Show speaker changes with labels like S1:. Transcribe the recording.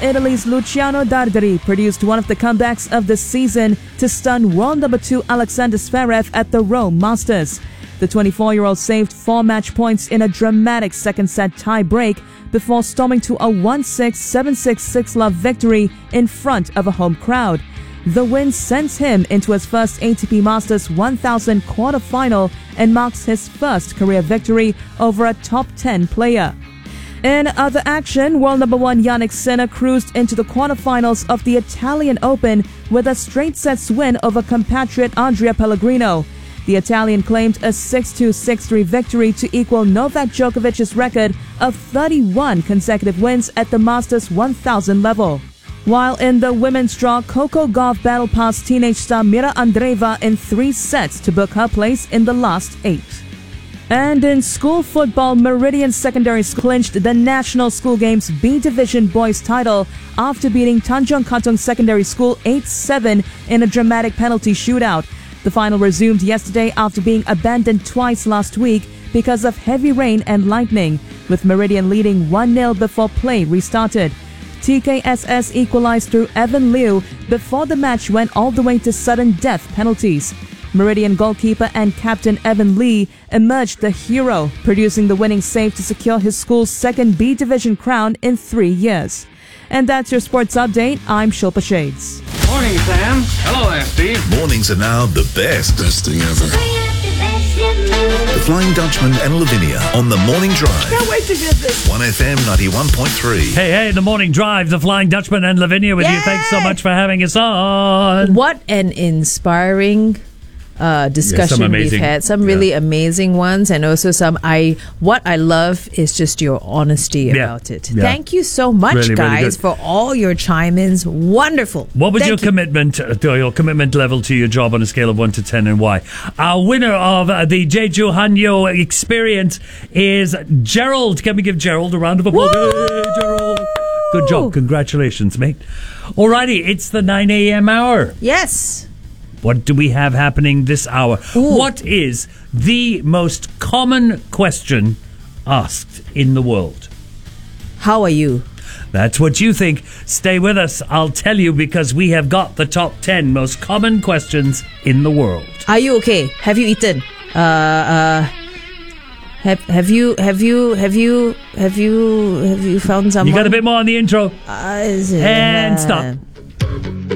S1: Italy's Luciano Darderi produced one of the comebacks of the season to stun world number 2 Alexander Zverev at the Rome Masters. The 24-year-old saved 4 match points in a dramatic second-set tie-break before storming to a 1-6, 7-6, 6-love victory in front of a home crowd. The win sends him into his first ATP Masters 1000 quarterfinal and marks his first career victory over a top 10 player. In other action, world number 1 Jannik Sinner cruised into the quarterfinals of the Italian Open with a straight sets win over compatriot Andrea Pellegrino. The Italian claimed a 6-2, 6-3 victory to equal Novak Djokovic's record of 31 consecutive wins at the Masters 1000 level. While in the women's draw, Coco Gauff battled past teenage star Mira Andreeva in 3 sets to book her place in the last 8. And in school football, Meridian Secondary School clinched the National School Games B Division boys title after beating Tanjong Katong Secondary School 8-7 in a dramatic penalty shootout. The final resumed yesterday after being abandoned twice last week because of heavy rain and lightning, with Meridian leading 1-0 before play restarted. TKSS equalized through Evan Liu before the match went all the way to sudden death penalties. Meridian goalkeeper and captain Evan Lee emerged the hero, producing the winning save to secure his school's second B Division crown in 3 years. And that's your sports update. I'm Shilpa Shades.
S2: Morning, Sam. Hello there, Steve.
S3: Mornings are now the best.
S4: Best thing ever.
S3: The Flying Dutchman and Lavinia on the Morning Drive.
S5: Can't wait to get this.
S3: 1FM 91.3.
S6: Hey, the Morning Drive, the Flying Dutchman and Lavinia with you. Thanks so much for having us on.
S5: What an inspiring discussion we've had. Some really amazing ones, and also some what I love is just your honesty about it. Thank you so much, guys, for all your chime-ins. Wonderful.
S6: What was your commitment level to your job on a scale of 1 to 10, and why? Our winner of the Jeju Hanyo experience is Gerald. Can we give Gerald a round of applause? Hey, Gerald. Good job. Congratulations, mate. Alrighty, it's the 9 a.m. hour.
S5: Yes.
S6: What do we have happening this hour? What is the most common question asked in the world?
S5: How are you?
S6: That's what you think. Stay with us. I'll tell you, because we have got the top 10 most common questions in the world.
S5: Are you okay? Have you eaten? Have you found someone?
S6: You got a bit more on the intro. And stop.